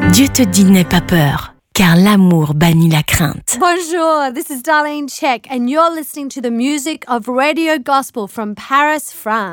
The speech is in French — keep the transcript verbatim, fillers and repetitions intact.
Dieu te dit n'aie pas peur, car l'amour bannit la crainte. Bonjour, this is Darlene Check, and you're listening to the music of Radio Gospel from Paris, France.